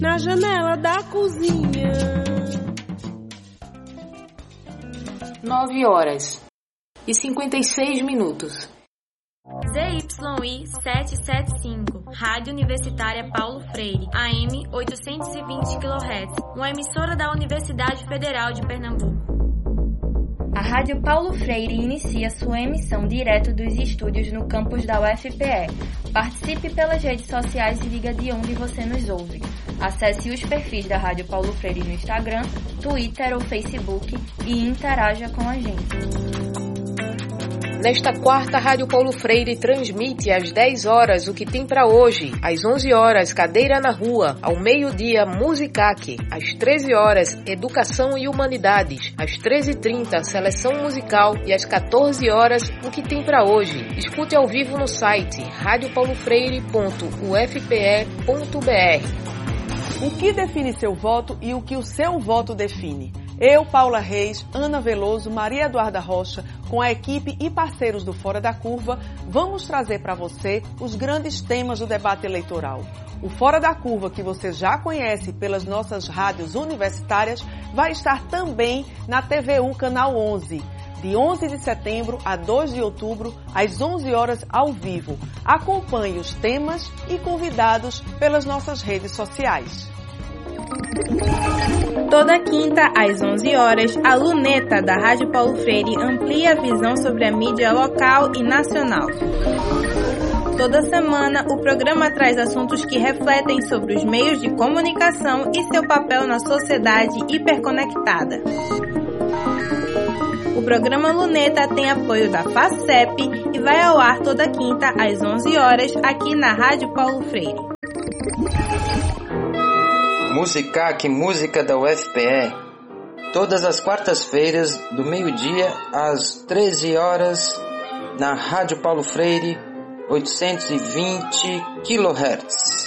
na janela da cozinha. 9h56. ZYI 775, Rádio Universitária Paulo Freire, AM 820 kHz, uma emissora da Universidade Federal de Pernambuco. A Rádio Paulo Freire inicia sua emissão direto dos estúdios no campus da UFPE. Participe pelas redes sociais e diga de onde você nos ouve. Acesse os perfis da Rádio Paulo Freire no Instagram, Twitter ou Facebook e interaja com a gente. Nesta quarta, Rádio Paulo Freire transmite às 10 horas o que tem para hoje, às 11 horas, Cadeira na Rua, ao meio-dia, Musicaque, às 13 horas, Educação e Humanidades, às 13h30, Seleção Musical e às 14 horas, o que tem para hoje. Escute ao vivo no site radiopaulofreire.ufpe.br. O que define seu voto e o que o seu voto define? Eu, Paula Reis, Ana Veloso, Maria Eduarda Rocha, com a equipe e parceiros do Fora da Curva, vamos trazer para você os grandes temas do debate eleitoral. O Fora da Curva, que você já conhece pelas nossas rádios universitárias, vai estar também na TVU Canal 11, de 11 de setembro a 2 de outubro, às 11 horas ao vivo. Acompanhe os temas e convidados pelas nossas redes sociais. Toda quinta, às 11 horas, a Luneta da Rádio Paulo Freire amplia a visão sobre a mídia local e nacional. Toda semana, o programa traz assuntos que refletem sobre os meios de comunicação e seu papel na sociedade hiperconectada. O programa Luneta tem apoio da FACEP e vai ao ar toda quinta, às 11 horas, aqui na Rádio Paulo Freire. Musicaque, música da UFPE, todas as quartas-feiras, do meio-dia às 13 horas, na Rádio Paulo Freire, 820 kHz.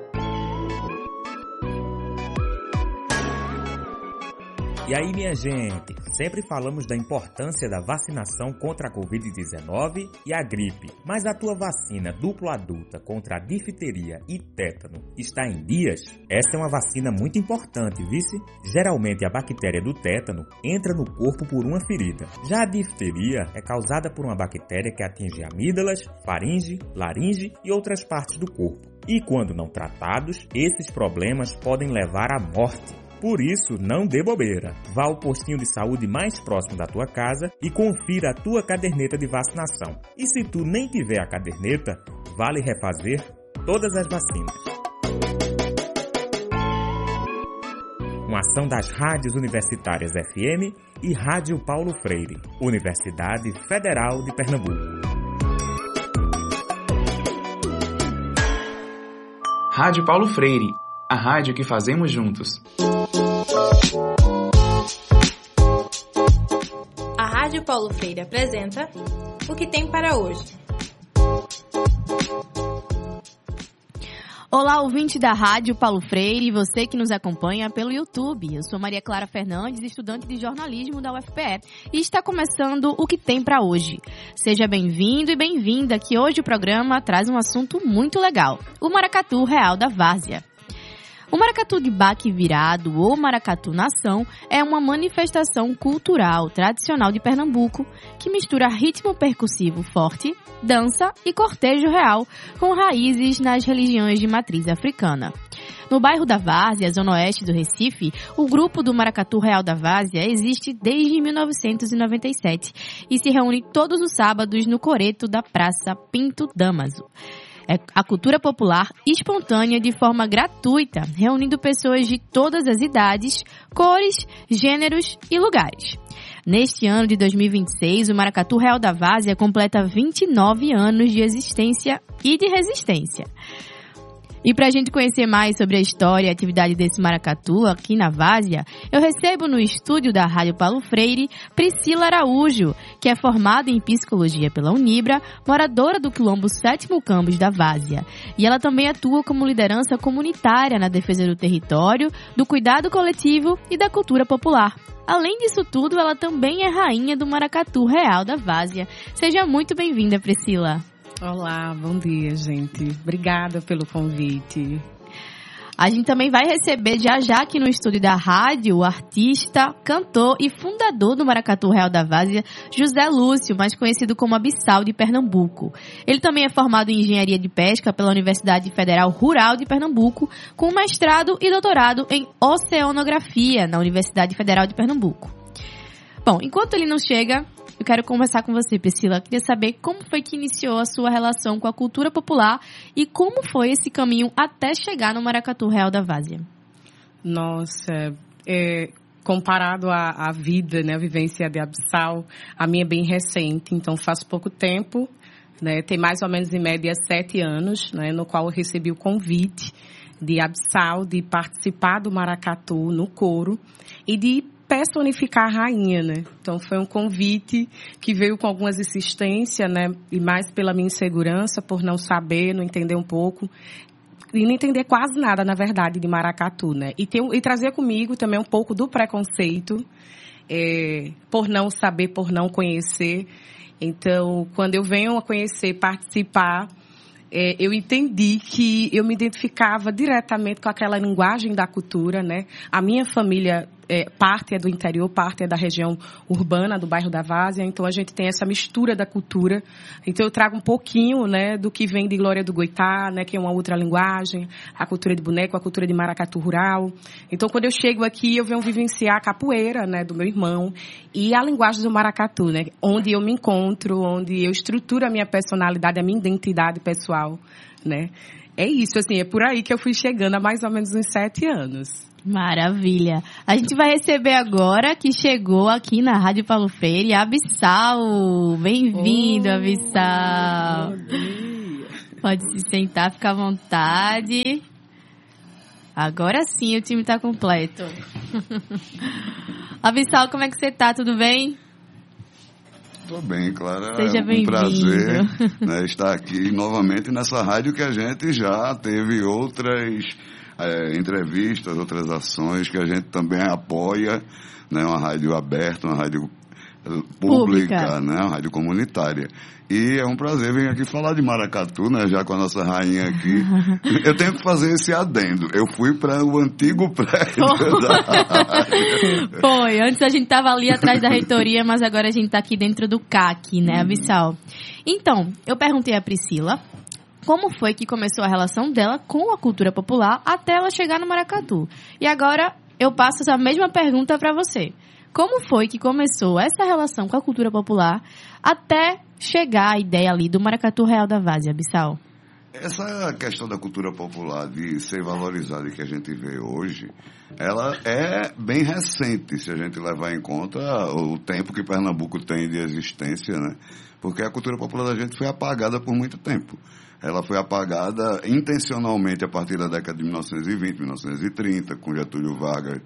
E aí, minha gente, sempre falamos da importância da vacinação contra a Covid-19 e a gripe, mas a tua vacina duplo adulta contra a difteria e tétano está em dias? Esta é uma vacina muito importante, vice? Geralmente a bactéria do tétano entra no corpo por uma ferida. Já a difteria é causada por uma bactéria que atinge amígdalas, faringe, laringe e outras partes do corpo. E quando não tratados, esses problemas podem levar à morte. Por isso, não dê bobeira. Vá ao postinho de saúde mais próximo da tua casa e confira a tua caderneta de vacinação. E se tu nem tiver a caderneta, vale refazer todas as vacinas. Uma ação das rádios universitárias FM e Rádio Paulo Freire, Universidade Federal de Pernambuco. Rádio Paulo Freire, a rádio que fazemos juntos. A Rádio Paulo Freire apresenta O que tem para hoje. Olá, ouvinte da Rádio Paulo Freire e você que nos acompanha pelo YouTube. Eu sou Maria Clara Fernandes, estudante de jornalismo da UFPE, e está começando O que tem para hoje. Seja bem-vindo e bem-vinda, que hoje o programa traz um assunto muito legal, o Maracatu Real da Várzea. O maracatu de baque virado ou maracatu nação é uma manifestação cultural tradicional de Pernambuco que mistura ritmo percussivo forte, dança e cortejo real com raízes nas religiões de matriz africana. No bairro da Várzea, zona oeste do Recife, o grupo do Maracatu Real da Várzea existe desde 1997 e se reúne todos os sábados no coreto da Praça Pinto Damaso. É a cultura popular espontânea de forma gratuita, reunindo pessoas de todas as idades, cores, gêneros e lugares. Neste ano de 2026, o Maracatu Real da Várzea completa 29 anos de existência e de resistência. E para a gente conhecer mais sobre a história e a atividade desse maracatu aqui na Várzea, eu recebo no estúdio da Rádio Paulo Freire Priscila Araújo, que é formada em psicologia pela Unibra, moradora do quilombo 7º Campus da Várzea. E ela também atua como liderança comunitária na defesa do território, do cuidado coletivo e da cultura popular. Além disso tudo, ela também é rainha do Maracatu Real da Várzea. Seja muito bem-vinda, Priscila. Olá, bom dia, gente. Obrigada pelo convite. A gente também vai receber já aqui no estúdio da rádio o artista, cantor e fundador do Maracatu Real da Várzea, José Lúcio, mais conhecido como Abissal de Pernambuco. Ele também é formado em Engenharia de Pesca pela Universidade Federal Rural de Pernambuco, com mestrado e doutorado em Oceanografia na Universidade Federal de Pernambuco. Bom, enquanto ele não chega, eu quero conversar com você, Priscila. Queria saber como foi que iniciou a sua relação com a cultura popular e como foi esse caminho até chegar no Maracatu Real da Várzea. Nossa, comparado à vida, né, a vivência de Abissal, a minha é bem recente, então faz pouco tempo, né, tem mais ou menos em média 7 anos, né, no qual eu recebi o convite de Abissal de participar do Maracatu no coro e de personificar a rainha, né? Então foi um convite que veio com algumas insistências, né? E mais pela minha insegurança, por não saber, não entender um pouco e não entender quase nada, na verdade, de maracatu, né? E trazer comigo também um pouco do preconceito, por não saber, por não conhecer. Então, quando eu venho a conhecer, participar, eu entendi que eu me identificava diretamente com aquela linguagem da cultura, né? A minha família, parte é do interior, parte é da região urbana, do bairro da Várzea, então a gente tem essa mistura da cultura. Então eu trago um pouquinho, né, do que vem de Glória do Goitá, né, que é uma outra linguagem, a cultura de boneco, a cultura de maracatu rural. Então quando eu chego aqui, eu venho vivenciar a capoeira, né, do meu irmão e a linguagem do maracatu, né, onde eu me encontro, onde eu estruturo a minha personalidade, a minha identidade pessoal, né. É isso, assim, é por aí que eu fui chegando há mais ou menos uns 7 anos. Maravilha. A gente vai receber agora, que chegou aqui na Rádio Paulo Freire, Abissal. Bem-vindo, Abissal. Pode se sentar, ficar à vontade. Agora sim, o time está completo. Abissal, como é que você tá? Tudo bem? Estou bem, Clara. Seja bem-vindo. É um prazer, né, estar aqui novamente nessa rádio que a gente já teve outras entrevistas, outras ações que a gente também apoia, né, uma rádio aberta, uma rádio pública, né, uma rádio comunitária. E é um prazer vir aqui falar de maracatu, né, já com a nossa rainha aqui. Eu tenho que fazer esse adendo. Eu fui para o antigo prédio da rádio. Foi, antes a gente estava ali atrás da reitoria, mas agora a gente está aqui dentro do CAC, né, Abissal? Então, eu perguntei à Priscila como foi que começou a relação dela com a cultura popular até ela chegar no maracatu. E agora eu passo essa mesma pergunta para você. Como foi que começou essa relação com a cultura popular até chegar a ideia ali do Maracatu Real da Várzea, Abissal? Essa questão da cultura popular de ser valorizada e que a gente vê hoje, ela é bem recente, se a gente levar em conta o tempo que Pernambuco tem de existência, né? Porque a cultura popular da gente foi apagada por muito tempo. Ela foi apagada intencionalmente a partir da década de 1920, 1930, com Getúlio Vargas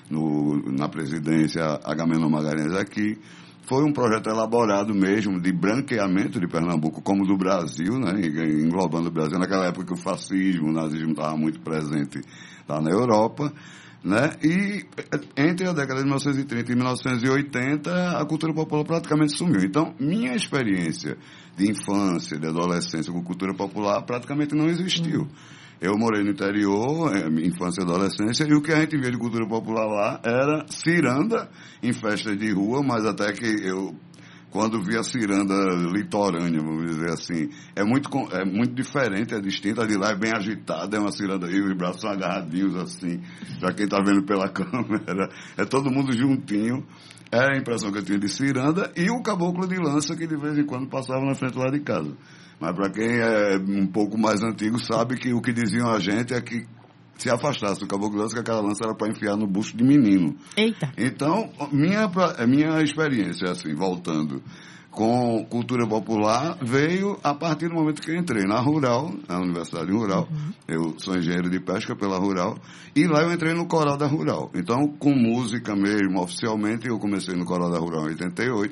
na presidência, Agamenon Magalhães aqui. Foi um projeto elaborado mesmo de branqueamento de Pernambuco, como do Brasil, né, englobando o Brasil. Naquela época que o fascismo, o nazismo estava muito presente lá na Europa, né? E entre a década de 1930 e 1980, a cultura popular praticamente sumiu. Então, minha experiência de infância, de adolescência com cultura popular praticamente não existiu. Eu morei no interior, infância e adolescência, e o que a gente via de cultura popular lá era ciranda em festas de rua, mas até que eu, quando vi a ciranda litorânea, vamos dizer assim, é muito diferente, é distinta. A de lá é bem agitada, é uma ciranda aí, os braços são agarradinhos assim, para quem está vendo pela câmera, é todo mundo juntinho. Era a impressão que eu tinha de ciranda e o caboclo de lança que de vez em quando passava na frente lá de casa. Mas para quem é um pouco mais antigo sabe que o que diziam a gente é que se afastasse do caboclo de lança, que aquela lança era para enfiar no bucho de menino. Eita! Então, minha experiência, assim, voltando com cultura popular, veio a partir do momento que eu entrei na Rural, na Universidade Rural. Eu sou engenheiro de pesca pela Rural, e lá eu entrei no Coral da Rural. Então, com música mesmo, oficialmente, eu comecei no Coral da Rural em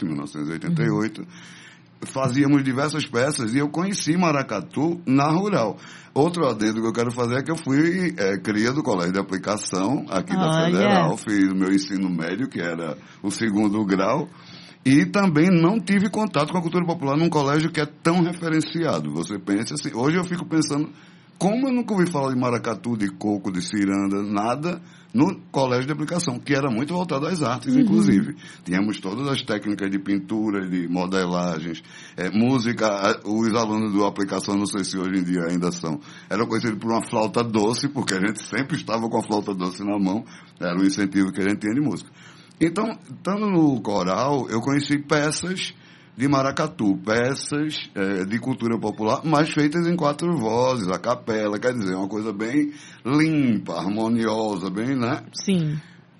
1988. Fazíamos diversas peças e eu conheci maracatu na Rural. Outro adendo que eu quero fazer é que eu fui cria do Colégio de Aplicação aqui da Federal, fiz o meu ensino médio, que era o 2º grau, e também não tive contato com a cultura popular num colégio que é tão referenciado. Você pensa assim, hoje eu fico pensando, Como eu nunca ouvi falar de maracatu, de coco, de ciranda, nada, no colégio de aplicação, que era muito voltado às artes, inclusive. Tínhamos todas as técnicas de pintura, de modelagens, música. Os alunos do aplicação, não sei se hoje em dia ainda são, eram conhecidos por uma flauta doce, porque a gente sempre estava com a flauta doce na mão, era o incentivo que a gente tinha de música. Então, estando no coral, eu conheci peças de maracatu, peças de cultura popular, mas feitas em 4 vozes, a capela, quer dizer, uma coisa bem limpa, harmoniosa, bem, né? Sim.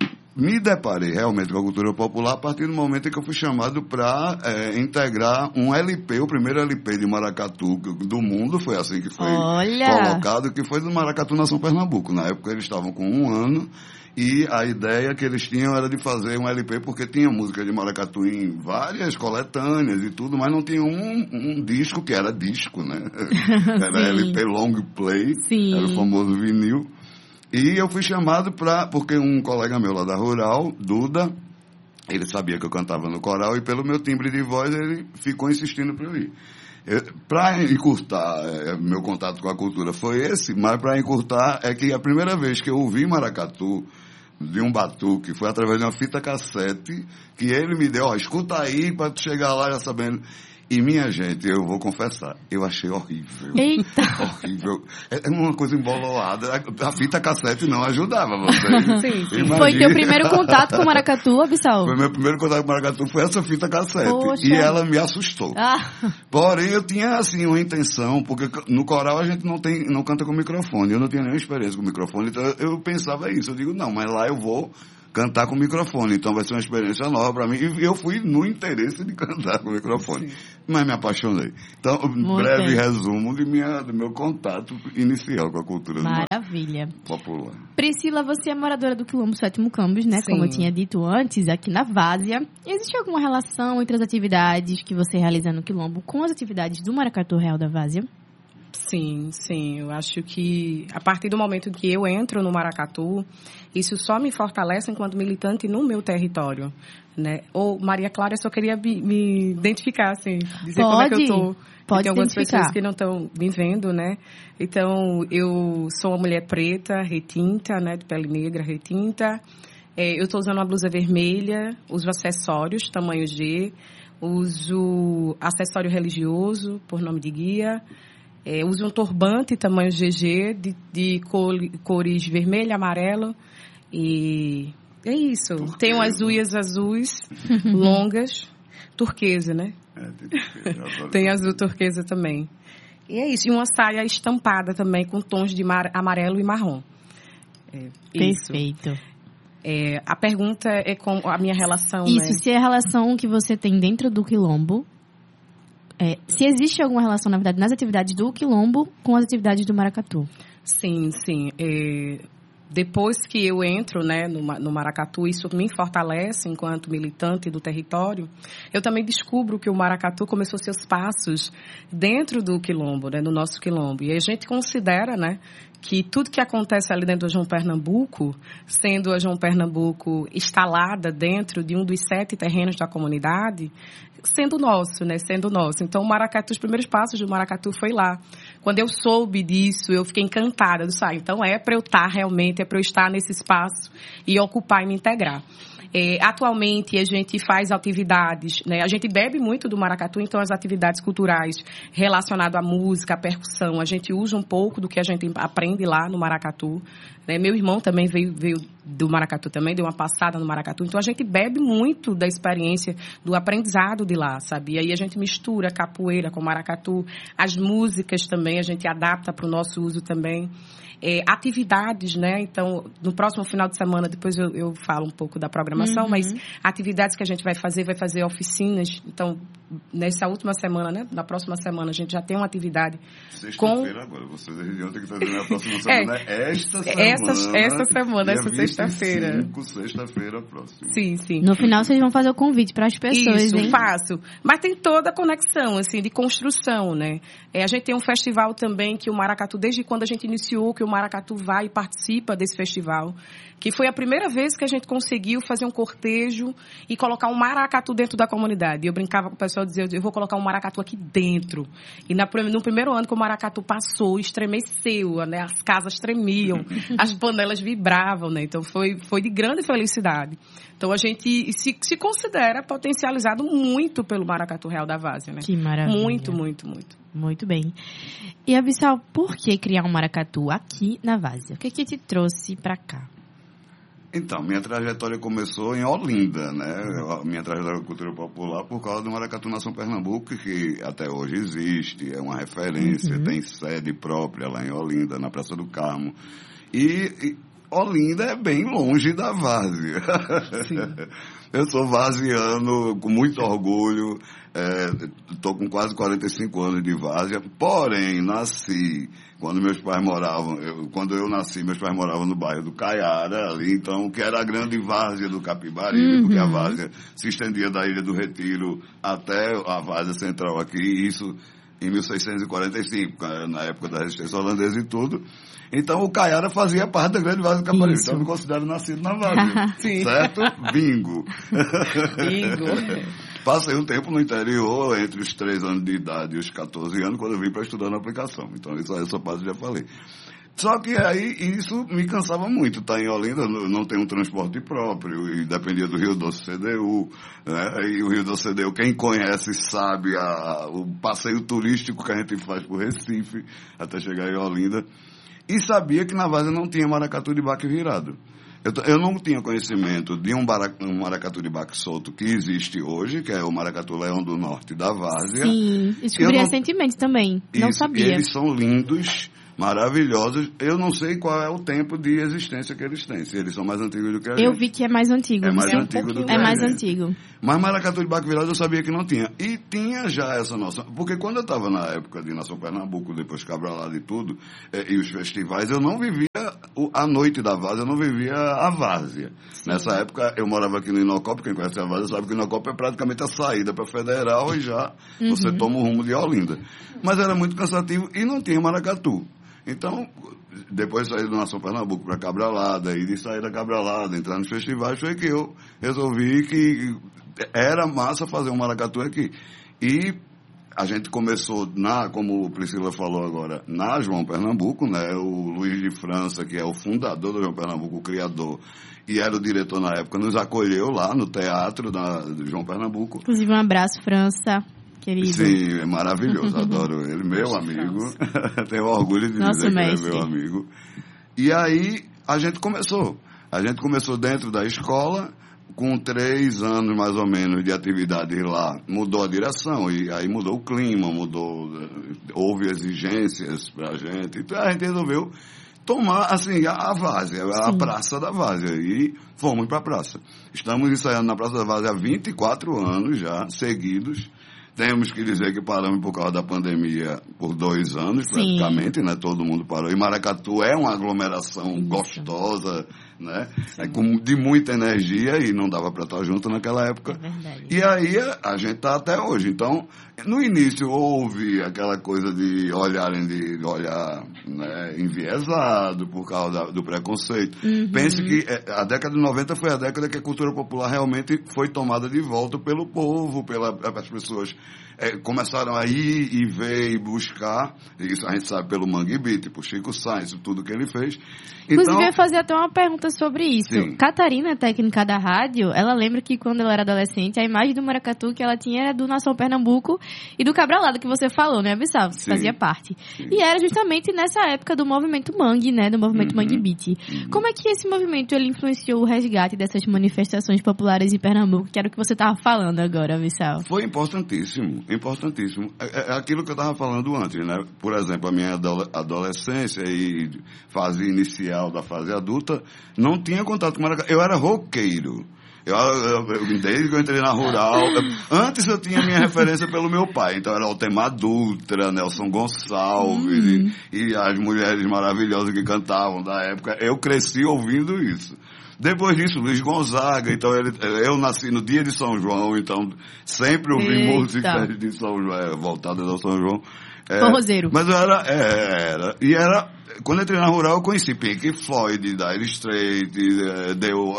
Me deparei realmente com a cultura popular a partir do momento em que eu fui chamado para integrar um LP, o primeiro LP de maracatu do mundo, foi assim que foi colocado, que foi do Maracatu Nação Pernambuco. Na época eles estavam com 1 ano, e a ideia que eles tinham era de fazer um LP, porque tinha música de maracatu em várias coletâneas e tudo, mas não tinha um disco, que era disco, né? Era LP long play, Sim. Era o famoso vinil. E eu fui chamado porque um colega meu lá da Rural, Duda, ele sabia que eu cantava no coral, e pelo meu timbre de voz ele ficou insistindo para eu ir. Para encurtar, meu contato com a cultura foi esse, mas para encurtar é que a primeira vez que eu ouvi maracatu de um batuque foi através de uma fita cassete que ele me deu, escuta aí para tu chegar lá já sabendo. E, minha gente, eu vou confessar, eu achei horrível. Eita! Horrível. É uma coisa embololada. A fita cassete não ajudava você. Sim. Foi teu primeiro contato com o maracatu, Abissal? Foi meu primeiro contato com o maracatu, foi essa fita cassete. Poxa. E ela me assustou. Porém, eu tinha, assim, uma intenção, porque no coral a gente não canta com microfone. Eu não tinha nenhuma experiência com microfone, então eu pensava isso. Eu digo, não, mas lá eu vou cantar com microfone, então vai ser uma experiência nova para mim. E eu fui no interesse de cantar com microfone. Sim. Mas me apaixonei. Então, breve resumo do meu contato inicial com a cultura popular. Priscila, você é moradora do Quilombo Sétimo Campus, né? Sim. Como eu tinha dito antes, aqui na Várzea. Existe alguma relação entre as atividades que você realiza no Quilombo com as atividades do Maracatu Real da Várzea? Sim. Eu acho que a partir do momento que eu entro no maracatu, isso só me fortalece enquanto militante no meu território, né? Ou, Maria Clara, eu só queria me identificar, assim, dizer como é que eu tô. Pode tem algumas pessoas que não estão me vendo, né? Então, eu sou uma mulher preta, retinta, né? De pele negra, retinta. Eu estou usando uma blusa vermelha, uso acessórios, tamanho G, uso acessório religioso, por nome de guia. Uso um turbante tamanho GG de cores vermelho e amarelo. E é isso. Turquesa. Tenho as unhas azuis, longas, turquesa, né? Tem azul turquesa também. E é isso. E uma saia estampada também com tons de amarelo e marrom. Perfeito. A pergunta é com a minha relação, isso, né? Se é a relação que você tem dentro do Quilombo, se existe alguma relação, na verdade, nas atividades do Quilombo com as atividades do maracatu. Sim. Depois que eu entro, né, no maracatu, isso me fortalece enquanto militante do território. Eu também descubro que o maracatu começou seus passos dentro do Quilombo, né, no nosso Quilombo. E a gente considera, né, que tudo que acontece ali dentro do João Pernambuco, sendo a João Pernambuco instalada dentro de um dos 7 terrenos da comunidade, sendo nosso, né? Sendo nosso. Então, o maracatu, os primeiros passos do maracatu foi lá. Quando eu soube disso, eu fiquei encantada. Então, é para eu estar realmente, é para eu estar nesse espaço e ocupar e me integrar. Atualmente, a gente faz atividades, né? A gente bebe muito do maracatu, então as atividades culturais relacionadas à música, à percussão, a gente usa um pouco do que a gente aprende lá no maracatu. Né? Meu irmão também veio do maracatu também, deu uma passada no maracatu. Então, a gente bebe muito da experiência, do aprendizado de lá, sabe? E aí a gente mistura capoeira com maracatu. As músicas também, a gente adapta para o nosso uso também. Atividades, né? Então, no próximo final de semana, depois eu falo um pouco da programação, mas atividades que a gente vai fazer oficinas. Então, nessa última semana, né? Na próxima semana, a gente já tem uma atividade. Sexta-feira agora, vocês região tem que estar dizendo a próxima semana. Essa semana, essa sexta-feira. Sexta-feira próxima. Sim. No final, vocês vão fazer o convite para as pessoas, isso, hein? Faço. Mas tem toda a conexão, assim, de construção, né? A gente tem um festival também que o maracatu, desde quando a gente iniciou, que o maracatu vai e participa desse festival, que foi a primeira vez que a gente conseguiu fazer um cortejo e colocar um maracatu dentro da comunidade. Eu brincava com o pessoal, dizia, eu vou colocar um maracatu aqui dentro. E no primeiro ano que o maracatu passou, estremeceu, né? As casas tremiam, as panelas vibravam, né? Então foi de grande felicidade. Então a gente se considera potencializado muito pelo Maracatu Real da Várzea, né? Que maravilha. Muito, muito, muito. Muito bem. E, Abissal, por que criar um maracatu aqui na Várzea? O que te trouxe para cá? Então, minha trajetória começou em Olinda, né? Minha trajetória da cultura popular por causa do Maracatu Nação Pernambuco, que até hoje existe, é uma referência, tem sede própria lá em Olinda, na Praça do Carmo. E Olinda é bem longe da Várzea. Eu sou varziano com muito orgulho, estou com quase 45 anos de Várzea, porém nasci quando meus pais moravam, quando eu nasci, meus pais moravam no bairro do Caiara, ali, então, que era a grande Várzea do Capibaribe, porque a Várzea se estendia da Ilha do Retiro até a Várzea Central aqui, isso em 1645, na época da resistência holandesa e tudo. Então, o Caiara fazia parte da grande Várzea do Capibaribe, então eu me considero nascido na Várzea, certo? Bingo! Bingo! Passei um tempo no interior, entre os 3 anos de idade e os 14 anos, quando eu vim para estudar na aplicação. Então, isso aí, essa parte eu já falei. Só que aí, isso me cansava muito. Tá em Olinda, não tem um transporte próprio, e dependia do Rio Doce CDU, né? E o Rio Doce CDU, quem conhece sabe o passeio turístico que a gente faz por Recife, até chegar em Olinda. E sabia que na Várzea não tinha maracatu de baque virado. Eu não tinha conhecimento de um maracatu de baque solto que existe hoje, que é o Maracatu Leão do Norte da Várzea. Sim, descobri recentemente também, não sabia. Eles são lindos, maravilhosos. Eu não sei qual é o tempo de existência que eles têm, se eles são mais antigos do que a gente. Eu vi que é mais antigo. É mais antigo do que a gente. É mais antigo. Mas maracatu de baque virado eu sabia que não tinha. E tinha já essa noção. Porque quando eu estava na época de Nação Pernambuco, depois Cabralada e tudo, e os festivais, eu não vivia a noite da Várzea, eu não vivia a Várzea. Nessa época, eu morava aqui no Inocop, quem conhece a Várzea sabe que o Inocop é praticamente a saída para Federal e já você toma o rumo de Olinda. Mas era muito cansativo e não tinha maracatu. Então, depois de sair do Nação Pernambuco para Cabralada, e de sair da Cabralada, entrar nos festivais, foi que eu resolvi que era massa fazer um maracatu aqui. E a gente começou, como o Priscila falou agora, na João Pernambuco, né? O Luiz de França, que é o fundador do João Pernambuco, o criador, e era o diretor na época, nos acolheu lá no teatro do João Pernambuco. Inclusive, um abraço, França. Querido. Sim, é maravilhoso, adoro ele, meu amigo, tenho orgulho de dizer que ele é meu amigo. E aí a gente começou dentro da escola, com 3 anos mais ou menos de atividade lá, mudou a direção, e aí mudou o clima, houve exigências pra gente, então a gente resolveu tomar, assim, a Várzea, a Praça da Várzea, e fomos pra praça. Estamos ensaiando na Praça da Várzea há 24 anos já, seguidos. Temos que dizer que paramos por causa da pandemia por 2 anos, praticamente, né? Todo mundo parou. E Maracatu é uma aglomeração gostosa, né? De muita energia, e não dava para estar junto naquela época. É verdade. E aí a gente está até hoje. Então, no início houve aquela coisa de olhar, né, enviesado por causa do preconceito. Pense que a década de 90 foi a década que a cultura popular realmente foi tomada de volta pelo povo, pelas pessoas. Começaram a ir e ver e buscar, isso a gente sabe pelo Mangue Beat, por Chico Sainz, tudo que ele fez. Inclusive, eu ia fazer até uma pergunta sobre isso. Sim. Catarina, técnica da rádio, ela lembra que quando ela era adolescente, a imagem do maracatu que ela tinha era do Nação Pernambuco e do Cabralada, que você falou, né, Abissal? Que fazia parte. Sim. E era justamente nessa época do movimento Mangue, né, do movimento Mangue Beat. Como é que esse movimento ele influenciou o resgate dessas manifestações populares em Pernambuco, que era o que você estava falando agora, Abissal? Foi importantíssimo. É aquilo que eu estava falando antes, né? Por exemplo, a minha adolescência e fase inicial da fase adulta, não tinha contato com maracatu. Eu era roqueiro. Desde que eu entrei na rural, antes eu tinha minha referência pelo meu pai, então era Altemar Dutra, Nelson Gonçalves e as mulheres maravilhosas que cantavam da época. Eu cresci ouvindo isso. Depois disso, Luiz Gonzaga, então eu nasci no dia de São João, então sempre ouvi músicas de São João, voltadas ao São João. Forrozeiro. Mas eu era quando eu entrei na Rural, eu conheci Pink Floyd, Dire Straits,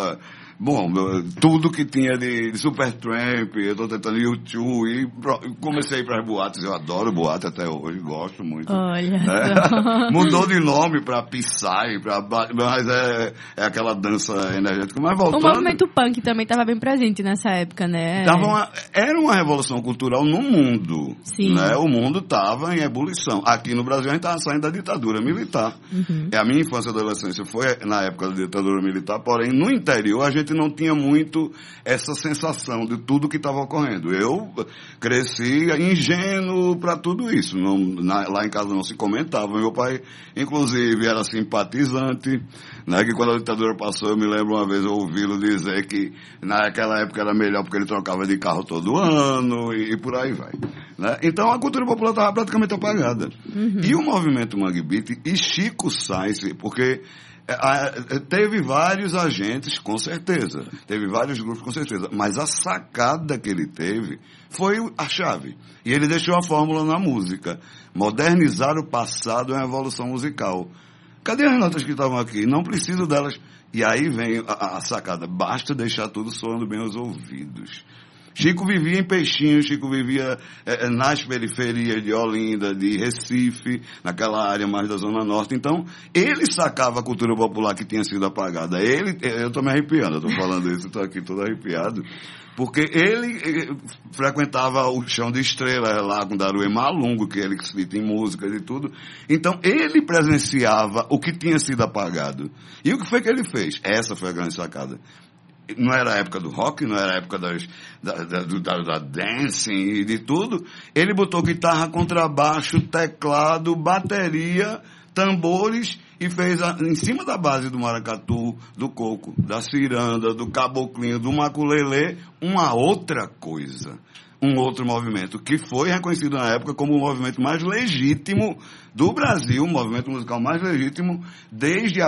tudo que tinha de Supertramp, eu tô tentando U2, e comecei a ir para as boates, eu adoro boate até hoje, gosto muito. Olha. Né? Mudou de nome para Psy, mas é aquela dança energética. Mas voltando, o movimento punk também estava bem presente nessa época, né? Era uma revolução cultural no mundo. Sim. Né? O mundo estava em ebulição. Aqui no Brasil a gente estava saindo da ditadura militar. Uhum. A minha infância e adolescência foi na época da ditadura militar, porém no interior a gente não tinha muito essa sensação de tudo que estava ocorrendo. Eu cresci ingênuo para tudo isso. Lá em casa não se comentava. Meu pai, inclusive, era simpatizante, né? Que quando a ditadura passou, eu me lembro uma vez eu ouvi-lo dizer que naquela época era melhor porque ele trocava de carro todo ano e por aí vai. Né? Então a cultura popular estava praticamente apagada. Uhum. E o movimento Mangue Beat e Chico Sainz, porque teve vários agentes, com certeza. Teve vários grupos, com certeza. Mas a sacada que ele teve foi a chave. E ele deixou a fórmula na música. Modernizar o passado é uma evolução musical. Cadê as notas que estavam aqui? Não preciso delas. E aí vem a sacada. Basta deixar tudo soando bem aos ouvidos. Chico vivia em Peixinho, Chico vivia nas periferias de Olinda, de Recife, naquela área mais da Zona Norte. Então, ele sacava a cultura popular que tinha sido apagada. Eu estou me arrepiando, eu estou falando isso, estou aqui todo arrepiado. Porque ele frequentava o Chão de Estrela lá com Daruê Malungo, que ele cita em músicas e tudo. Então, ele presenciava o que tinha sido apagado. E o que foi que ele fez? Essa foi a grande sacada. Não era a época do rock, não era a época da dancing e de tudo. Ele botou guitarra, contrabaixo, teclado, bateria, tambores e fez em cima da base do maracatu, do coco, da ciranda, do caboclinho, do maculelê, uma outra coisa. Um outro movimento que foi reconhecido na época como o movimento mais legítimo do Brasil, o movimento musical mais legítimo desde a